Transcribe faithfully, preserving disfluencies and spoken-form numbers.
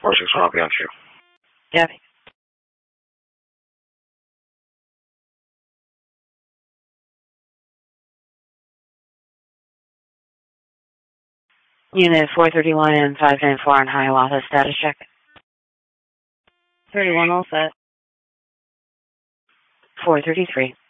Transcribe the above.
four six one, I'll be on to you. Copy. Unit four thirty-one and five ninety-four on Hiawatha, status check. thirty-one all set. four thirty-three.